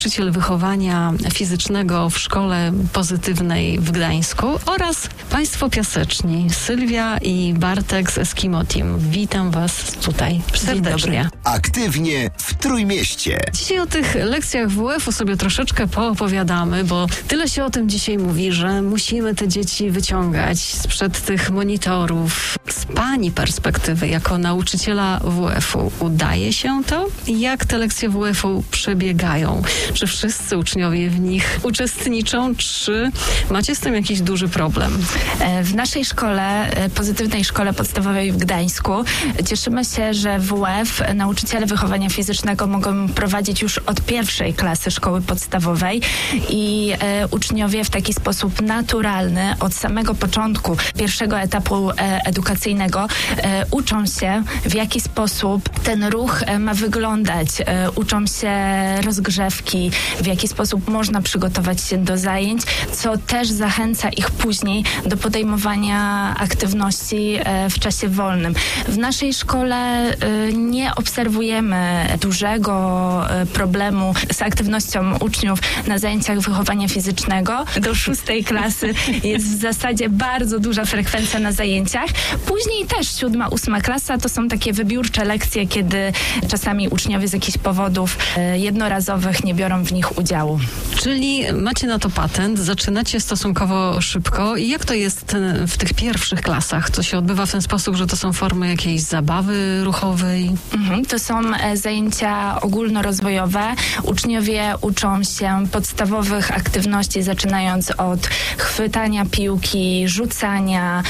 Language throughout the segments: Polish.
nauczyciel wychowania fizycznego w Szkole Pozytywnej w Gdańsku oraz Państwo piaseczni, Sylwia i Bartek z Eskimo Team. Witam Was tutaj serdecznie. Aktywnie w Trójmieście. Dzisiaj o tych lekcjach WF-u sobie troszeczkę poopowiadamy, bo tyle się o tym dzisiaj mówi, że musimy te dzieci wyciągać sprzed tych monitorów. Z Pani perspektywy, jako nauczyciela WF-u, udaje się to? Jak te lekcje WF-u przebiegają? Czy wszyscy uczniowie w nich uczestniczą, czy macie z tym jakiś duży problem? W naszej szkole, Pozytywnej Szkole Podstawowej w Gdańsku, cieszymy się, że WF nauczyciele wychowania fizycznego mogą prowadzić już od pierwszej klasy szkoły podstawowej i uczniowie w taki sposób naturalny od samego początku pierwszego etapu edukacyjnego uczą się, w jaki sposób ten ruch ma wyglądać. Uczą się rozgrzewki, w jaki sposób można przygotować się do zajęć, co też zachęca ich później do podejmowania aktywności w czasie wolnym. W naszej szkole nie obserwujemy dużego problemu z aktywnością uczniów na zajęciach wychowania fizycznego. Do 6. klasy jest w zasadzie bardzo duża frekwencja na zajęciach. Później też 7., 8. klasa to są takie wybiórcze lekcje, kiedy czasami uczniowie z jakichś powodów jednorazowych nie biorą w nich udziału. Czyli macie na to patent, zaczynacie stosunkowo szybko. I jak to jest w tych pierwszych klasach? To się odbywa w ten sposób, że to są formy jakiejś zabawy ruchowej? To są zajęcia ogólnorozwojowe. Uczniowie uczą się podstawowych aktywności, zaczynając od chwytania piłki, rzucania,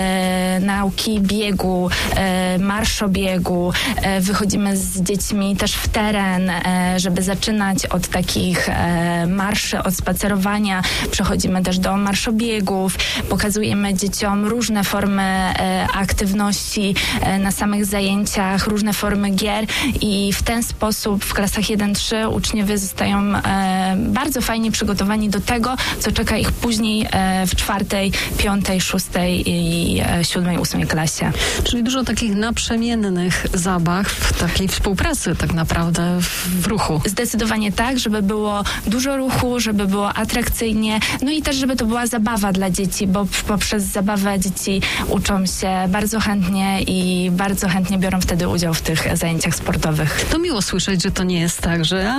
nauki biegu, marszobiegu. Wychodzimy z dziećmi też w teren, żeby zaczynać od takich marszy, od spacerowania. Przechodzimy też do marszobiegów. Pokazujemy dzieciom różne formy aktywności na samych zajęciach, różne formy gier i w ten sposób w klasach 1-3 uczniowie zostają bardzo fajnie przygotowani do tego, co czeka ich później w 4., 5., 6. i 7., 8. klasie. Czyli dużo takich naprzemiennych zabaw, takiej współpracy tak naprawdę w ruchu. Zdecydowanie tak, żeby było dużo ruchu, żeby było atrakcyjnie, no i też, żeby to była zabawa dla dzieci, bo poprzez zabawę dzieci uczą się bardzo chętnie i bardzo chętnie biorą wtedy udział w tych zajęciach sportowych. To miło słyszeć, że to nie jest tak, że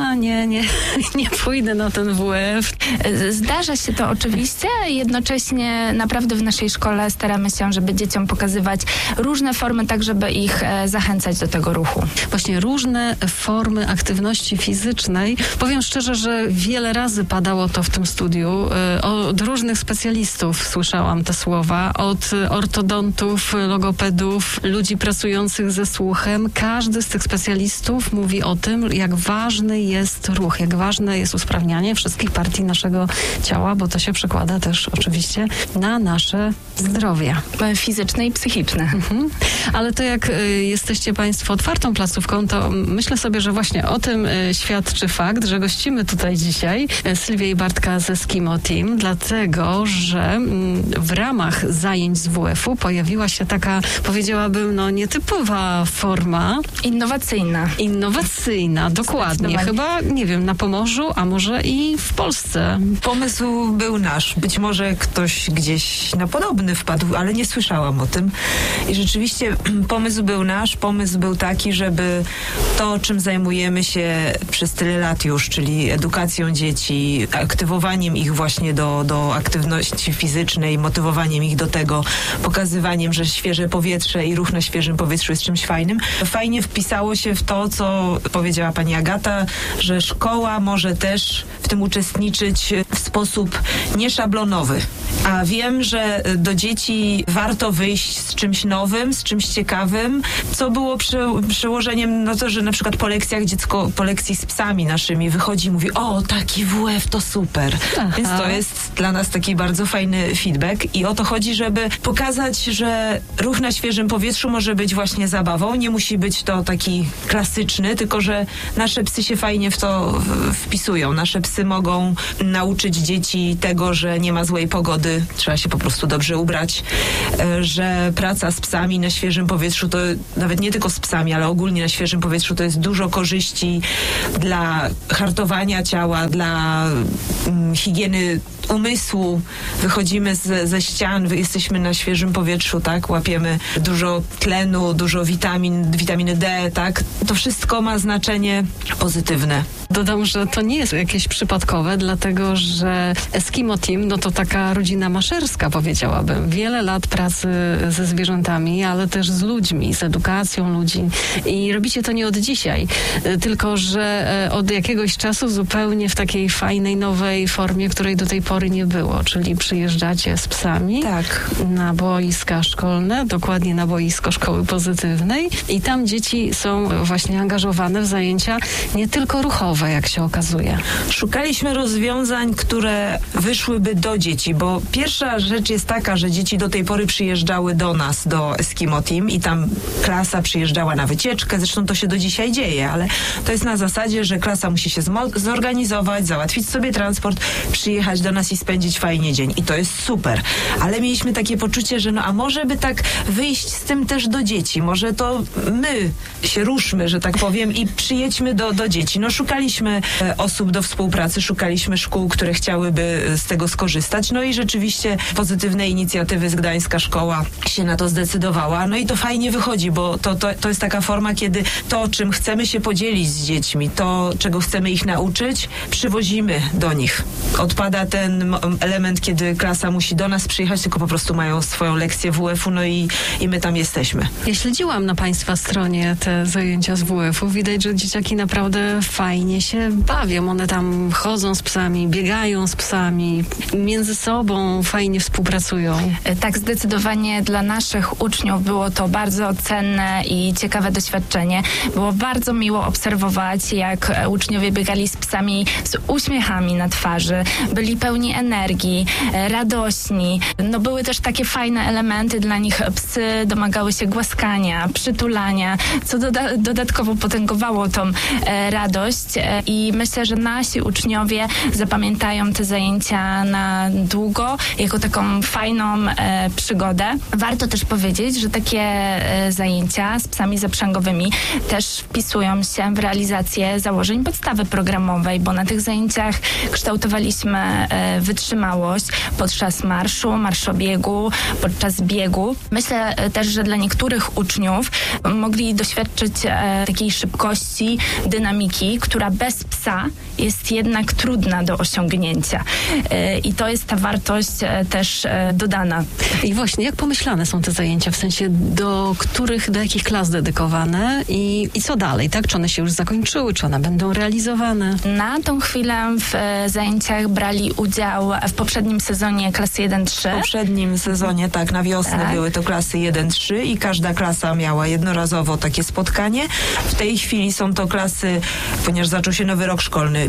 nie pójdę na ten WF. Zdarza się to oczywiście, jednocześnie naprawdę w naszej szkole staramy się, żeby dzieciom pokazywać różne formy, tak żeby ich zachęcać do tego ruchu. Właśnie różne formy aktywności fizycznej. Powiem szczerze, że wiele razy padało to w tym studiu. Od różnych specjalistów słyszałam te słowa. Od ortodontów, logopedów, ludzi pracujących ze słuchem. Każdy z tych specjalistów mówi o tym, jak ważny jest ruch, jak ważne jest usprawnianie wszystkich partii naszego ciała, bo to się przekłada też oczywiście na nasze zdrowie. Fizyczne i psychiczne. Ale to jak jesteście Państwo otwartą placówką, to myślę sobie, że właśnie o tym świadczy fakt, że gościmy tutaj dzisiaj Sylwię i Bartka ze Eskimo Team, dlatego, że w ramach zajęć z WF-u pojawiła się taka, powiedziałabym, nietypowa forma. Innowacyjna, dokładnie. Chyba, nie wiem, na Pomorzu, a może i w Polsce. Pomysł był nasz. Być może ktoś gdzieś na podobny wpadł, ale nie słyszałam o tym. I rzeczywiście pomysł był nasz. Pomysł był taki, żeby to, czym zajmujemy się przez tyle lat już, czyli edukacją dzieci, aktywowaniem ich właśnie do aktywności fizycznej, motywowaniem ich do tego, pokazywaniem, że świeże powietrze i ruch na świeżym powietrzu jest czymś fajnym. Fajnie wpisało się w to, co powiedziała pani Agata, że szkoła może też w tym uczestniczyć w sposób nieszablonowy. A wiem, że do dzieci warto wyjść z czymś nowym, z czymś ciekawym, co było przełożeniem na to, że na przykład po lekcjach dziecko, po lekcji z psami naszymi wychodzi i mówi: o, taki WF to super. Aha. Więc to jest dla nas taki bardzo fajny feedback i o to chodzi, żeby pokazać, że ruch na świeżym powietrzu może być właśnie zabawą. Nie musi być to taki klasyczny, tylko że nasze psy się fajnie w to wpisują. Nasze psy klasy mogą nauczyć dzieci tego, że nie ma złej pogody, trzeba się po prostu dobrze ubrać, że praca z psami na świeżym powietrzu, to nawet nie tylko z psami, ale ogólnie na świeżym powietrzu to jest dużo korzyści dla hartowania ciała, dla higieny umysłu. Wychodzimy ze ścian, jesteśmy na świeżym powietrzu, tak? Łapiemy dużo tlenu, dużo witaminy D, tak? To wszystko ma znaczenie pozytywne. Dodam, że to nie jest jakieś przypadkowe, dlatego że Eskimo Team, no to taka rodzina maszerska, powiedziałabym. Wiele lat pracy ze zwierzętami, ale też z ludźmi, z edukacją ludzi. I robicie to nie od dzisiaj, tylko że od jakiegoś czasu zupełnie w takiej fajnej, nowej formie, której do tej pory nie było. Czyli przyjeżdżacie z psami na boiska szkolne, dokładnie na boisko Szkoły Pozytywnej i tam dzieci są właśnie angażowane w zajęcia nie tylko ruchowe, jak się okazuje. Szukaliśmy rozwiązań, które wyszłyby do dzieci, bo pierwsza rzecz jest taka, że dzieci do tej pory przyjeżdżały do nas, do Eskimo Team i tam klasa przyjeżdżała na wycieczkę, zresztą to się do dzisiaj dzieje, ale to jest na zasadzie, że klasa musi się zorganizować, załatwić sobie transport, przyjechać do nas i spędzić fajnie dzień i to jest super, ale mieliśmy takie poczucie, że a może by tak wyjść z tym też do dzieci, może to my się ruszmy, że tak powiem i przyjedźmy do dzieci. No szukaliśmy osób do współpracy, szukaliśmy szkół, które chciałyby z tego skorzystać, no i rzeczywiście pozytywne inicjatywy z Gdańska Szkoła się na to zdecydowała, no i to fajnie wychodzi, bo to jest taka forma, kiedy to, czym chcemy się podzielić z dziećmi, to, czego chcemy ich nauczyć, przywozimy do nich. Odpada ten element, kiedy klasa musi do nas przyjechać, tylko po prostu mają swoją lekcję WF-u, no i my tam jesteśmy. Ja śledziłam na Państwa stronie te zajęcia z WF-u. Widać, że dzieciaki naprawdę fajnie się bawią. One tam chodzą z psami, biegają z psami, między sobą fajnie współpracują. Tak, zdecydowanie dla naszych uczniów było to bardzo cenne i ciekawe doświadczenie. Było bardzo miło obserwować, jak uczniowie biegali z psami z uśmiechami na twarzy. Byli pełni energii, radośni. No były też takie fajne elementy dla nich. Psy domagały się głaskania, przytulania, co dodatkowo potęgowało tą radość i myślę, że nasi uczniowie zapamiętają te zajęcia na długo, jako taką fajną przygodę. Warto też powiedzieć, że takie zajęcia z psami zaprzęgowymi też wpisują się w realizację założeń podstawy programowej, bo na tych zajęciach kształtowaliśmy wytrzymałość podczas marszu, marszobiegu, podczas biegu. Myślę też, że dla niektórych uczniów mogli doświadczyć takiej szybkości, dynamiki, która bez psa jest jednak trudna do osiągnięcia. I to jest ta wartość też dodana. I właśnie, jak pomyślane są te zajęcia, w sensie do jakich klas dedykowane i co dalej, tak? Czy one się już zakończyły, czy one będą realizowane? Na tą chwilę w zajęciach brali udział w poprzednim sezonie klasy 1-3. W poprzednim sezonie, tak, na wiosnę były to klasy 1-3 i każda klasa miała jednorazowo takie spotkanie. W tej chwili są to klasy, ponieważ zaczął się nowy rok szkolny,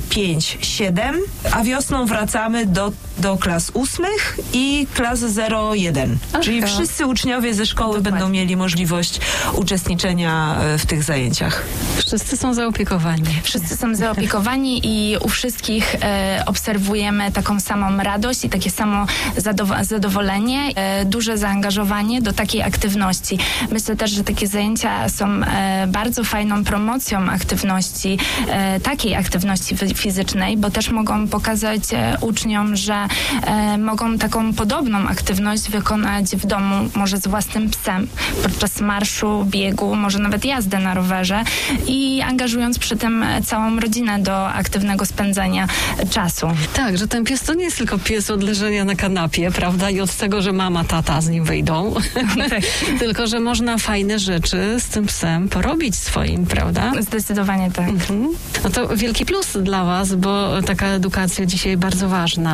5-7, a wiosną wracamy do klas 8 i klas 0-1. Czyli wszyscy uczniowie ze szkoły będą mieli możliwość uczestniczenia w tych zajęciach. Wszyscy są zaopiekowani. Wszyscy są zaopiekowani i u wszystkich obserwujemy taką samą radość i takie samo zadowolenie, duże zaangażowanie do takiej aktywności. Myślę też, że takie zajęcia są bardzo fajną promocją aktywności, takiej aktywności fizycznej, bo też mogą pokazać uczniom, że mogą taką podobną aktywność wykonać w domu, może z własnym psem, podczas marszu, biegu, może nawet jazdy na rowerze i angażując przy tym całą rodzinę do aktywnego spędzania czasu. Tak, że ten pies to nie jest tylko pies od leżenia na kanapie, prawda? I od tego, że mama, tata z nim wyjdą. Tak. Tylko, że można fajne rzeczy z tym psem porobić swoim, prawda? Zdecydowanie tak. No to wielki plus dla was, bo taka edukacja dzisiaj bardzo ważna, prawda?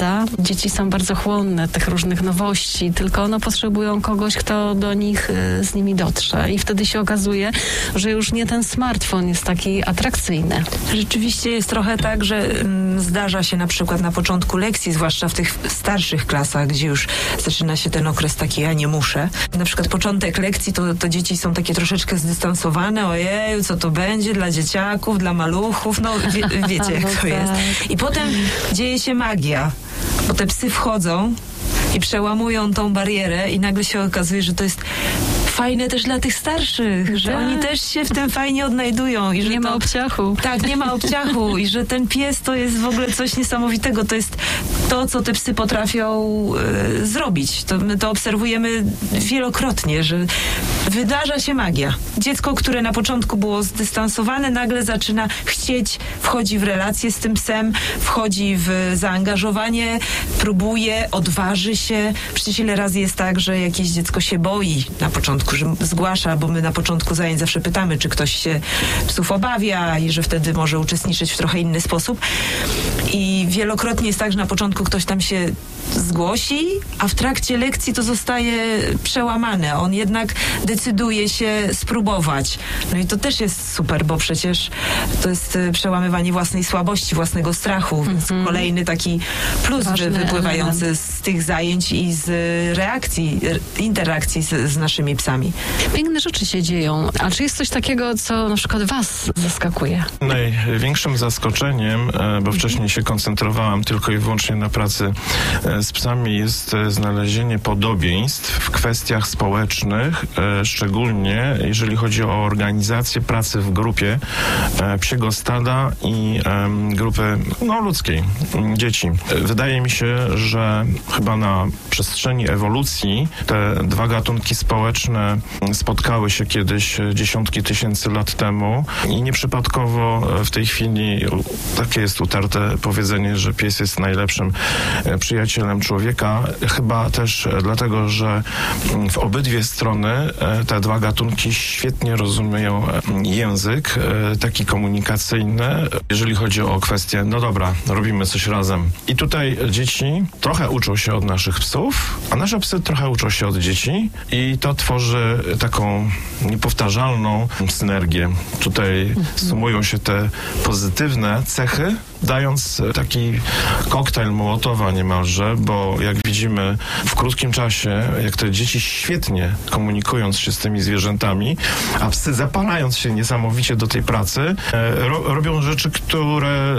prawda? Dzieci są bardzo chłonne tych różnych nowości, tylko potrzebują kogoś, kto do nich z nimi dotrze. I wtedy się okazuje, że już nie ten smartfon jest taki atrakcyjny. Rzeczywiście jest trochę tak, że zdarza się na przykład na początku lekcji, zwłaszcza w tych starszych klasach, gdzie już zaczyna się ten okres taki, ja nie muszę. Na przykład początek lekcji, to dzieci są takie troszeczkę zdystansowane, ojeju, co to będzie dla dzieciaków, dla maluchów, wiecie jak to jest. I potem dzieje się magia, bo te psy wchodzą i przełamują tą barierę i nagle się okazuje, że to jest fajne też dla tych starszych, że oni też się w tym fajnie odnajdują. I że nie ma obciachu. Tak, nie ma obciachu i że ten pies to jest w ogóle coś niesamowitego. To jest to, co te psy potrafią zrobić. My to obserwujemy wielokrotnie, że wydarza się magia. Dziecko, które na początku było zdystansowane, nagle zaczyna chcieć, wchodzi w relację z tym psem, wchodzi w zaangażowanie, próbuje, odważy się. Przecież ile razy jest tak, że jakieś dziecko się boi na początku, że zgłasza, bo my na początku zajęć zawsze pytamy, czy ktoś się psów obawia i że wtedy może uczestniczyć w trochę inny sposób. I wielokrotnie jest tak, że na początku ktoś tam się zgłosi, a w trakcie lekcji to zostaje przełamane. On jednak decyduje się spróbować. No i to też jest super, bo przecież to jest przełamywanie własnej słabości, własnego strachu, więc kolejny taki plus wypływający z tych zajęć i z reakcji, interakcji z naszymi psami. Piękne rzeczy się dzieją. A czy jest coś takiego, co na przykład was zaskakuje? Największym zaskoczeniem, bo wcześniej się koncentrowałam tylko i wyłącznie na pracy z psami, jest znalezienie podobieństw w kwestiach społecznych, szczególnie jeżeli chodzi o organizację pracy w grupie psiego stada i grupy ludzkiej, dzieci. Wydaje mi się, że chyba na przestrzeni ewolucji te dwa gatunki społeczne spotkały się kiedyś dziesiątki tysięcy lat temu i nieprzypadkowo w tej chwili takie jest utarte powiedzenie, że pies jest najlepszym przyjacielem człowieka. Chyba też dlatego, że w obydwie strony te dwa gatunki świetnie rozumieją język taki komunikacyjny, jeżeli chodzi o kwestię, no dobra, robimy coś razem. I tutaj dzieci trochę uczą się od naszych psów, a nasze psy trochę uczą się od dzieci i to tworzy taką niepowtarzalną synergię. Tutaj sumują się te pozytywne cechy, dając taki koktajl Mołotowa niemalże, bo jak widzimy w krótkim czasie, jak te dzieci świetnie komunikując się z tymi zwierzętami, a psy zapalając się niesamowicie do tej pracy, robią rzeczy, które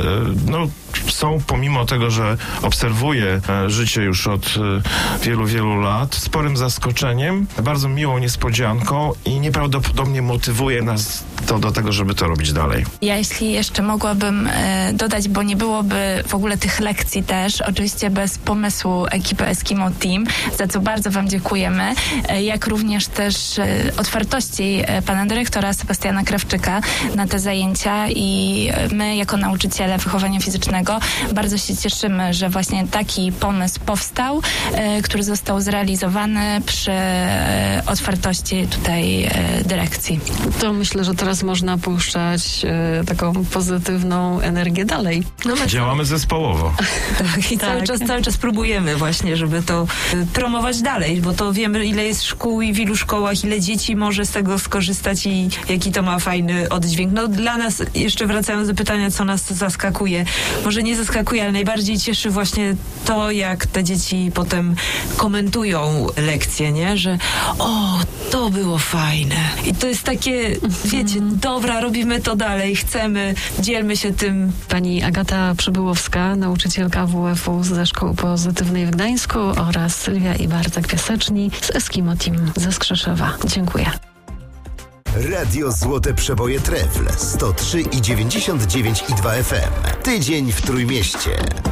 są, pomimo tego, że obserwuję życie już od wielu, wielu lat, sporym zaskoczeniem, bardzo miłą niespodzianką i nieprawdopodobnie motywuje nas do tego, żeby to robić dalej. Ja jeśli jeszcze mogłabym dodać, bo nie byłoby w ogóle tych lekcji też, oczywiście bez pomysłu ekipy Eskimo Team, za co bardzo wam dziękujemy, jak również też otwartości pana dyrektora Sebastiana Krawczyka na te zajęcia i my jako nauczyciele wychowania fizycznego bardzo się cieszymy, że właśnie taki pomysł powstał, który został zrealizowany przy otwartości tutaj dyrekcji. To myślę, że teraz można puszczać taką pozytywną energię dalej. Działamy zespołowo. Tak, i cały czas próbujemy właśnie, żeby to promować dalej, bo to wiemy, ile jest szkół i w ilu szkołach, ile dzieci może z tego skorzystać i jaki to ma fajny oddźwięk. Dla nas, jeszcze wracając do pytania, co nas zaskakuje, może nie zaskakuje, ale najbardziej cieszy właśnie to, jak te dzieci potem komentują lekcje, nie? Że to było fajne. I to jest takie, wiecie, dobra, robimy to dalej, chcemy, dzielmy się tym. Pani Agata Przybyłowska, nauczycielka WF-u ze Szkoły Pozytywnej w Gdańsku oraz Sylwia i Bartek Piaseczni z Eskimo Team ze Skrzeszewa. Dziękuję. Radio Złote Przeboje Trefl 103,99,2 FM. Tydzień w Trójmieście.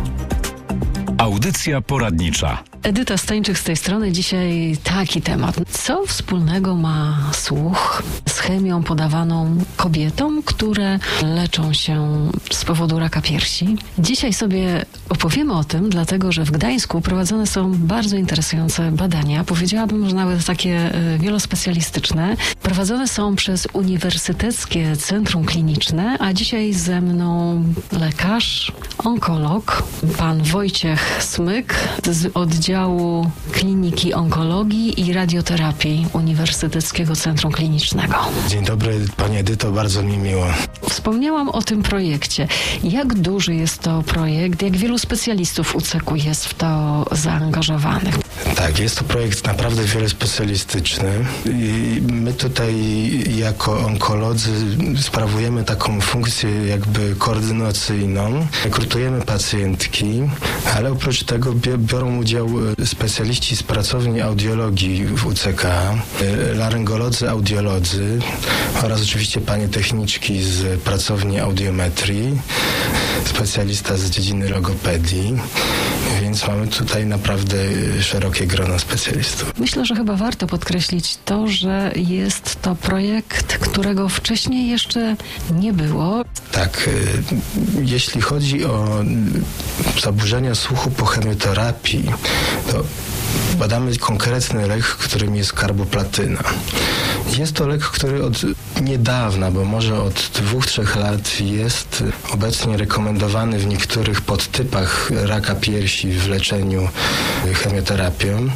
Audycja poradnicza. Edyta Stańczyk z tej strony. Dzisiaj taki temat. Co wspólnego ma słuch z chemią podawaną kobietom, które leczą się z powodu raka piersi? Dzisiaj sobie opowiemy o tym, dlatego że w Gdańsku prowadzone są bardzo interesujące badania. Powiedziałabym, że nawet takie wielospecjalistyczne. Prowadzone są przez Uniwersyteckie Centrum Kliniczne, a dzisiaj ze mną lekarz onkolog, pan Wojciech Smyk z oddziału Kliniki Onkologii i Radioterapii Uniwersyteckiego Centrum Klinicznego. Dzień dobry, pani Edyto, bardzo mi miło. Wspomniałam o tym projekcie. Jak duży jest to projekt? Jak wielu specjalistów UCK jest w to zaangażowanych? Tak, jest to projekt naprawdę wielospecjalistyczny i my tutaj jako onkolodzy sprawujemy taką funkcję jakby koordynacyjną. Rekrutujemy pacjentki, ale oprócz tego biorą udział specjaliści z pracowni audiologii w UCK, laryngolodzy, audiolodzy oraz oczywiście panie techniczki z pracowni audiometrii, specjalista z dziedziny logopedii, więc mamy tutaj naprawdę szerokie grono specjalistów. Myślę, że chyba warto podkreślić to, że jest to projekt, którego wcześniej jeszcze nie było. Tak, jeśli chodzi o zaburzenia słuchu po chemioterapii, to badamy konkretny lek, którym jest karboplatyna. Jest to lek, który od niedawna, bo może od 2-3 lat jest obecnie rekomendowany w niektórych podtypach raka piersi w leczeniu chemioterapią.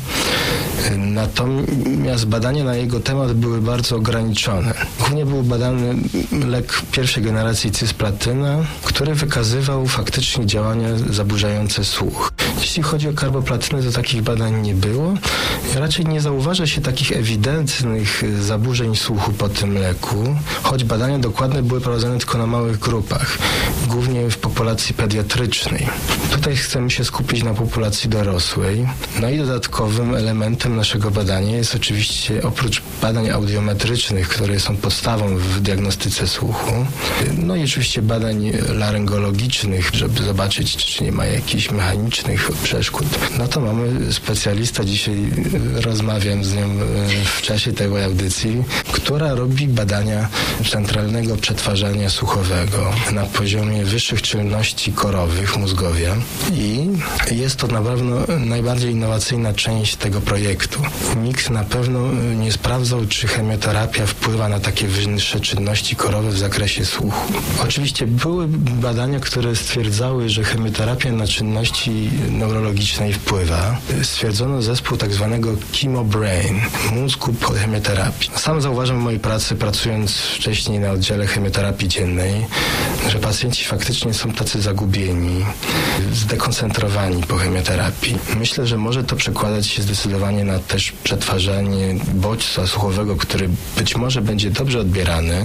Natomiast badania na jego temat były bardzo ograniczone. Głównie był badany lek pierwszej generacji cisplatyna, który wykazywał faktycznie działania zaburzające słuch. Jeśli chodzi o karboplatynę, to takich badań nie było. Raczej nie zauważa się takich ewidentnych zaburzeń słuchu po tym leku, choć badania dokładne były prowadzone tylko na małych grupach, głównie w populacji pediatrycznej. Tutaj chcemy się skupić na populacji dorosłej. No i dodatkowym elementem naszego badania jest oczywiście oprócz badań audiometrycznych, które są podstawą w diagnostyce słuchu, no i oczywiście badań laryngologicznych, żeby zobaczyć, czy nie ma jakichś mechanicznych przeszkód. No to mamy specjalista, dzisiaj rozmawiam z nią w czasie tej audycji, która robi badania centralnego przetwarzania słuchowego na poziomie wyższych czynności korowych mózgowia i jest to na pewno najbardziej innowacyjna część tego projektu. Nikt na pewno nie sprawdzał, czy chemioterapia wpływa na takie wyższe czynności korowe w zakresie słuchu. Oczywiście były badania, które stwierdzały, że chemioterapia na czynności neurologicznej wpływa. Stwierdzono zespół tak zwanego chemobrain, mózgu po chemioterapii. Sam zauważam w mojej pracy, pracując wcześniej na oddziale chemioterapii dziennej, że pacjenci faktycznie są tacy zagubieni, zdekoncentrowani po chemioterapii. Myślę, że może to przekładać się zdecydowanie na też przetwarzanie bodźca słuchowego, który być może będzie dobrze odbierany,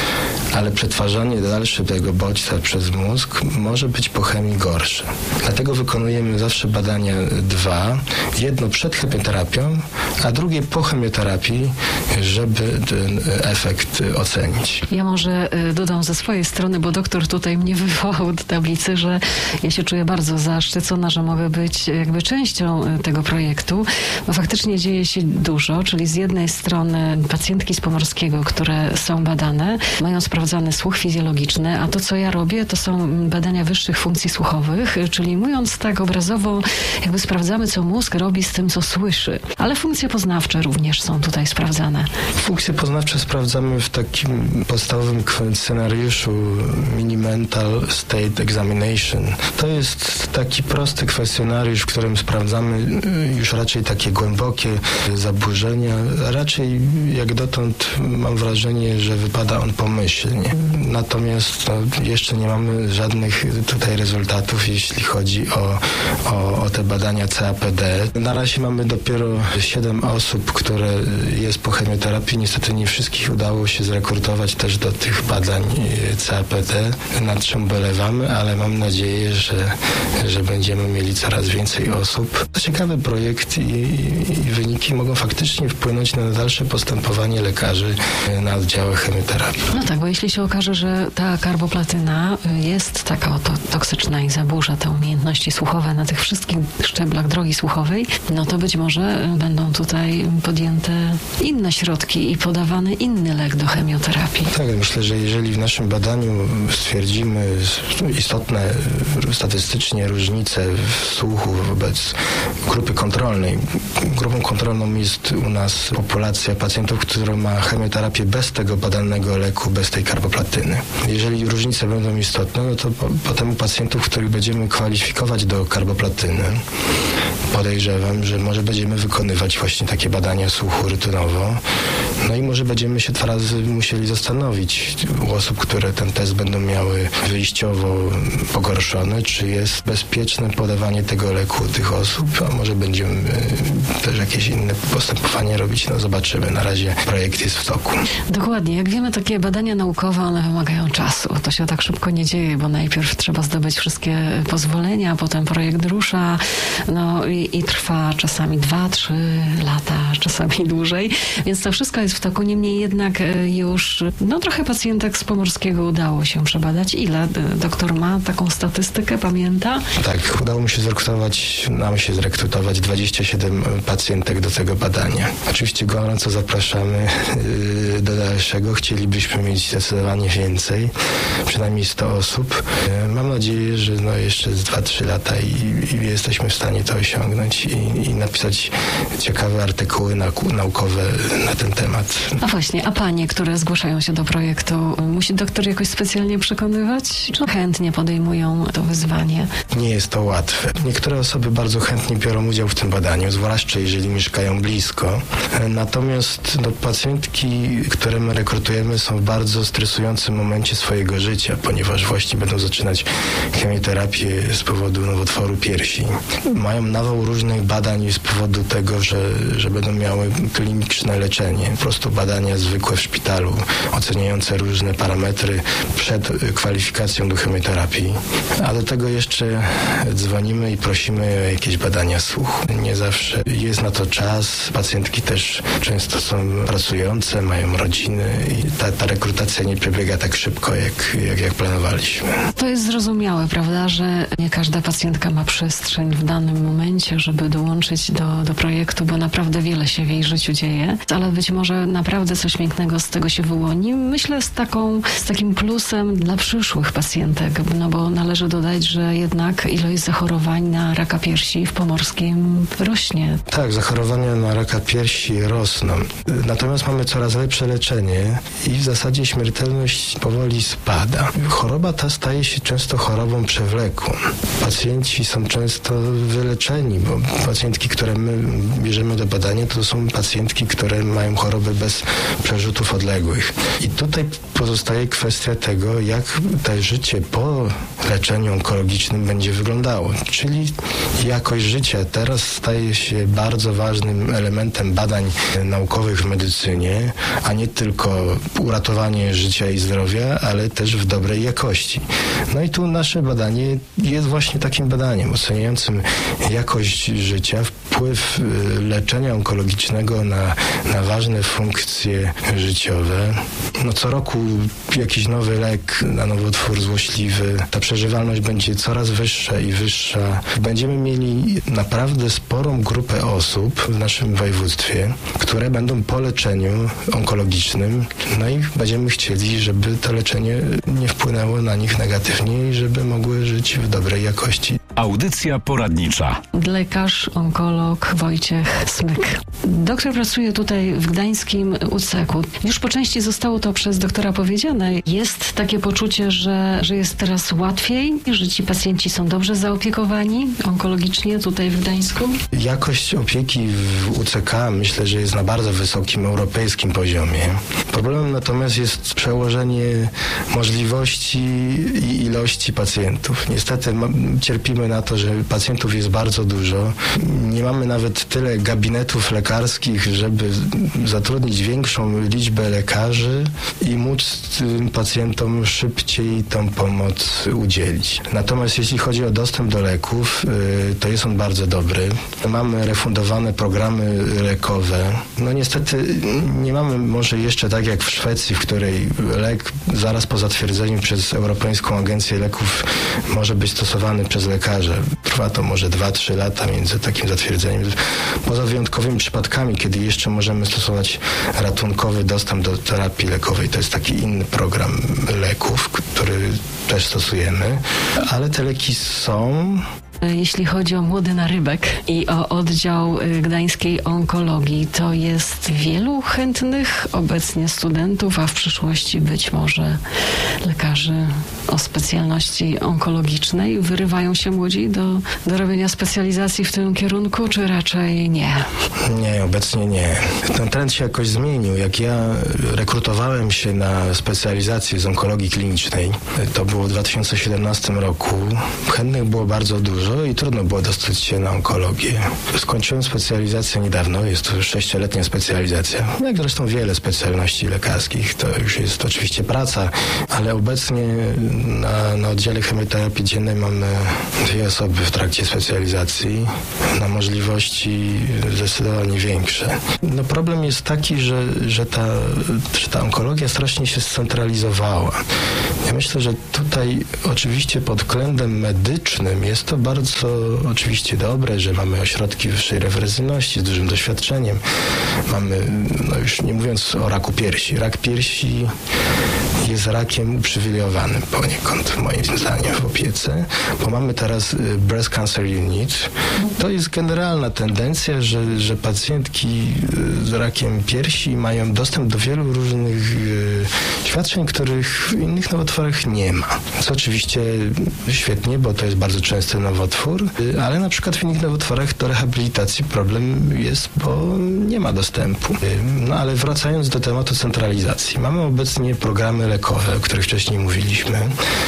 ale przetwarzanie dalsze tego bodźca przez mózg może być po chemii gorsze. Dlatego wykonujemy zawsze badania dwa. Jedno przed chemioterapią, a drugie po chemioterapii, żeby ten efekt ocenić. Ja może dodam ze swojej strony, bo doktor tutaj mnie wywołał do tablicy, że ja się czuję bardzo zaszczycona, że mogę być jakby częścią tego projektu, bo faktycznie dzieje się dużo, czyli z jednej strony pacjentki z Pomorskiego, które są badane, mają sprawdzany słuch fizjologiczny, a to, co ja robię, to są badania wyższych funkcji słuchowych, czyli mówiąc tak obrazowo, jakby sprawdzamy, co mózg robi z tym, co słyszy. Ale funkcje poznawcze również są tutaj sprawdzane. Funkcje poznawcze sprawdzamy w takim podstawowym scenariuszu Mini-Mental State Examination. To jest taki prosty kwestionariusz, w którym sprawdzamy już raczej takie głębokie zaburzenia. Raczej jak dotąd mam wrażenie, że wypada on pomyślnie. Natomiast jeszcze nie mamy żadnych tutaj rezultatów, jeśli chodzi o te badania CAPD. Na razie mamy dopiero 7 osób, które jest po chemioterapii. Niestety nie wszystkich udało się zrekrutować też do tych badań CAPD, nad czym ubolewamy, ale mam nadzieję, że będziemy mieli coraz więcej osób. To ciekawy projekt i wyniki mogą faktycznie wpłynąć na dalsze postępowanie lekarzy na oddziałach chemioterapii. No tak, bo jeśli się okaże, że ta karboplatyna jest taka oto toksyczna i zaburza te umiejętności słuchowe na tych wszystkich szczeblach drogi słuchowej, no to być może będą tutaj podjęte inne środki i podawany inny lek do chemioterapii. Tak, myślę, że jeżeli w naszym badaniu stwierdzimy istotne statystycznie faktycznie różnice w słuchu wobec grupy kontrolnej. Grupą kontrolną jest u nas populacja pacjentów, która ma chemioterapię bez tego badanego leku, bez tej karboplatyny. Jeżeli różnice będą istotne, no to potem pacjentów, których będziemy kwalifikować do karboplatyny, podejrzewam, że może będziemy wykonywać właśnie takie badania słuchu rutynowo. No i może będziemy się 2 razy musieli zastanowić u osób, które ten test będą miały wyjściowo pogorszone, czy jest bezpieczne podawanie tego leku u tych osób, a może będziemy też jakieś inne postępowanie robić. No zobaczymy. Na razie projekt jest w toku. Dokładnie. Jak wiemy, takie badania naukowe, one wymagają czasu. To się tak szybko nie dzieje, bo najpierw trzeba zdobyć wszystkie pozwolenia, potem projekt rusza, no i trwa czasami 2-3 lata, czasami dłużej. Więc to wszystko jest w toku. Niemniej jednak już trochę pacjentek z Pomorskiego udało się przebadać. Ile doktor ma taką statystykę, pamięta? Tak, udało mi się zrekrutować 27 pacjentek do tego badania. Oczywiście gorąco zapraszamy do dalszego. Chcielibyśmy mieć zdecydowanie więcej, przynajmniej 100 osób. Mam nadzieję, że jeszcze z 2-3 lata i jesteśmy w stanie to osiągnąć i napisać ciekawe artykuły naukowe na ten temat. A właśnie, a panie, które zgłaszają się do projektu, musi doktor jakoś specjalnie przekonywać? Czy chętnie podejmują to wyzwanie? Nie jest to łatwe. Niektóre osoby bardzo chętnie biorą udział w tym badaniu, zwłaszcza jeżeli mieszkają blisko. Natomiast pacjentki, które my rekrutujemy, są w bardzo stresującym momencie swojego życia, ponieważ właśnie będą zaczynać chemioterapię z powodu nowotworu piersi. Mają nawał różnych badań z powodu tego, że będą miały kliniczne leczenie. Po prostu badania zwykłe w szpitalu, oceniające różne parametry przed kwalifikacją do chemioterapii. A do tego jeszcze dzwonimy i prosimy o jakieś badania słuchu. Nie zawsze jest na to czas. Pacjentki też często są pracujące, mają rodziny i ta rekrutacja nie przebiega tak szybko, jak planowaliśmy. To jest zrozumiałe, prawda, że nie każda pacjentka ma przestrzeń w danym momencie, żeby dołączyć do projektu, bo naprawdę wiele się w jej życiu dzieje, ale być może naprawdę coś pięknego z tego się wyłoni. Myślę z takim plusem dla przyszłych pacjentek, bo należy dodać, że jednak ilość zachorowań na raka piersi w Pomorskim rośnie. Tak, zachorowania na raka piersi rosną. Natomiast mamy coraz lepsze leczenie i w zasadzie śmiertelność powoli spada. Choroba ta staje się często chorobą przewlekłą. Pacjenci są często wyleczeni, bo pacjentki, które my bierzemy do badania, to są pacjentki, które mają chorobę bez przerzutów odległych. I tutaj pozostaje kwestia tego, jak to życie po leczeniu onkologicznym będzie wyglądało. Czyli jakość życia teraz staje się bardzo ważnym elementem badań naukowych w medycynie, a nie tylko uratowanie życia i zdrowia, ale też w dobrej jakości. No i tu nasze badanie jest właśnie takim badaniem oceniającym jakość życia, wpływ leczenia onkologicznego na ważne funkcje życiowe. Co roku jakiś nowy lek na nowotwór złośliwy. Ta przeżywalność będzie coraz wyższa i wyższa. Będziemy mieli naprawdę sporą grupę osób w naszym województwie, które będą po leczeniu onkologicznym. No i będziemy chcieli, żeby to leczenie nie wpłynęło na nich negatywnie i żeby mogły żyć w dobrej jakości. Audycja poradnicza. Lekarz, onkolog Wojciech Smyk. Doktor pracuje tutaj w gdańskim UCEK-u. Już po części zostało to przez doktora powiedziane. Jest takie poczucie, że jest teraz łatwiej, że ci pacjenci są dobrze zaopiekowani onkologicznie tutaj w Gdańsku? Jakość opieki w UCK myślę, że jest na bardzo wysokim europejskim poziomie. Problemem natomiast jest przełożenie możliwości i ilości pacjentów. Niestety cierpimy na to, że pacjentów jest bardzo dużo. Nie mamy nawet tyle gabinetów lekarskich, żeby zatrudnić większą liczbę lekarzy i móc tym pacjentom szybciej tą pomoc udzielić. Natomiast jeśli chodzi o dostęp do leków, to jest on bardzo dobry. Mamy refundowane programy lekowe. Niestety nie mamy może jeszcze tak jak w Szwecji, w której lek zaraz po zatwierdzeniu przez Europejską Agencję Leków może być stosowany przez lekarzy lekarza. Trwa to może 2-3 lata między takim zatwierdzeniem. Poza wyjątkowymi przypadkami, kiedy jeszcze możemy stosować ratunkowy dostęp do terapii lekowej. To jest taki inny program leków, który też stosujemy, ale te leki są. Jeśli chodzi o Młody Narybek i o oddział gdańskiej onkologii, to jest wielu chętnych obecnie studentów, a w przyszłości być może lekarzy o specjalności onkologicznej. Wyrywają się młodzi do robienia specjalizacji w tym kierunku, czy raczej nie? Nie, obecnie nie. Ten trend się jakoś zmienił. Jak ja rekrutowałem się na specjalizację z onkologii klinicznej, to było w 2017 roku, chętnych było bardzo dużo i trudno było dostać się na onkologię. Skończyłem specjalizację niedawno, jest to 6-letnia specjalizacja. Jak zresztą wiele specjalności lekarskich, to już jest oczywiście praca, ale obecnie na oddziale chemioterapii dziennej mamy 2 osoby w trakcie specjalizacji, na możliwości zdecydowanie większe. No problem jest taki, że ta onkologia strasznie się scentralizowała. Ja myślę, że tutaj oczywiście pod względem medycznym jest to bardzo oczywiście dobre, że mamy ośrodki wyższej referencyjności z dużym doświadczeniem. Mamy, no już nie mówiąc o raku piersi. Rak piersi jest rakiem uprzywilejowanym poniekąd, moim zdaniem, w opiece, bo mamy teraz Breast Cancer Unit. To jest generalna tendencja, że pacjentki z rakiem piersi mają dostęp do wielu różnych świadczeń, których w innych nowotworach nie ma. Co oczywiście świetnie, bo to jest bardzo częsty nowotwór, ale na przykład w innych nowotworach do rehabilitacji problem jest, bo nie ma dostępu. No ale wracając do tematu centralizacji. Mamy obecnie programy lekowe, o których wcześniej mówiliśmy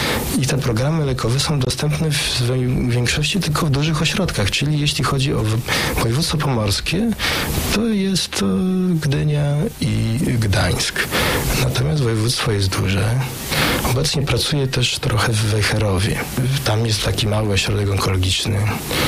i te programy lekowe są dostępne w większości tylko w dużych ośrodkach, czyli jeśli chodzi o województwo pomorskie, to jest to Gdynia i Gdańsk. Natomiast województwo jest duże. Obecnie pracuję też trochę w Wejherowie. Tam jest taki mały ośrodek onkologiczny.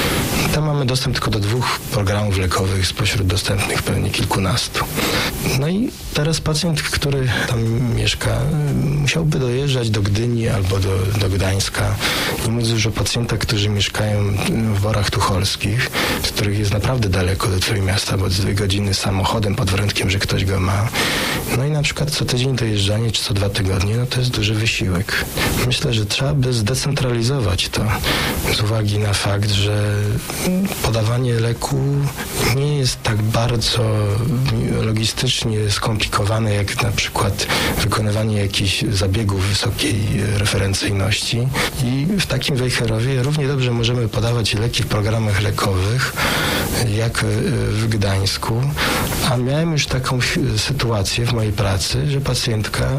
Tam mamy dostęp tylko do 2 programów lekowych spośród dostępnych pewnie kilkunastu. No i teraz pacjent, który tam mieszka, musiałby dojeżdżać do Gdyni albo do Gdańska. Nie mówiąc już o pacjentach, którzy mieszkają w Borach Tucholskich, z których jest naprawdę daleko do Trójmiasta, bo 2 godziny samochodem pod warunkiem, że ktoś go ma. No i na przykład co tydzień dojeżdżanie, czy co 2 tygodnie, no to jest duży wysiłek. Myślę, że trzeba by zdecentralizować to z uwagi na fakt, że podawanie leku nie jest tak bardzo logistycznie skomplikowane, jak na przykład wykonywanie jakichś zabiegów wysokiej referencyjności i w takim Wejherowie równie dobrze możemy podawać leki w programach lekowych, jak w Gdańsku, a miałem już taką sytuację w mojej pracy, że pacjentka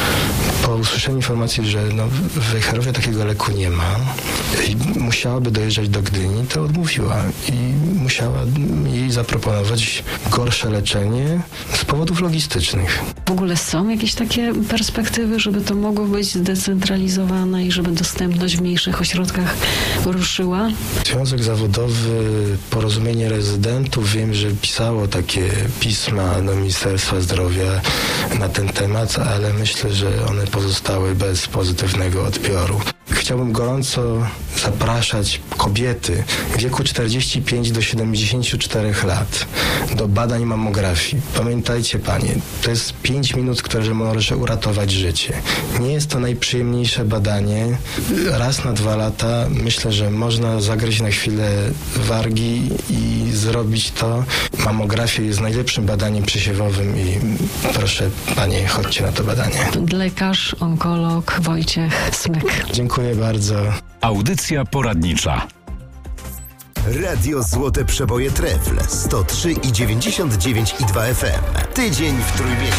po usłyszeniu informacji, że w Wejherowie takiego leku nie ma i musiałaby dojeżdżać do Gdyni, to odmówiła i musiała jej zaproponować gorsze leczenie z powodów logistycznych. W ogóle są jakieś takie perspektywy, żeby to mogło być zdecentralizowane i żeby dostępność w mniejszych ośrodkach ruszyła? Związek Zawodowy Porozumienie Rezydentów, wiem, że pisało takie pisma do Ministerstwa Zdrowia na ten temat, ale myślę, że one pozostały bez pozytywnego odbioru. Chciałbym gorąco zapraszać kobiety w wieku 45 do 74 lat do badań mammografii. Pamiętajcie, panie, to jest 5 minut, które może uratować życie. Nie jest to najprzyjemniejsze badanie. Raz na 2 lata myślę, że można zagryźć na chwilę wargi i zrobić to. Mammografia jest najlepszym badaniem przesiewowym i proszę, panie, chodźcie na to badanie. Lekarz, onkolog Wojciech Smyk. Dziękuję bardzo. Audycja poradnicza. Radio Złote Przeboje Trefl 103,99 i 2 FM. Tydzień w Trójmieście.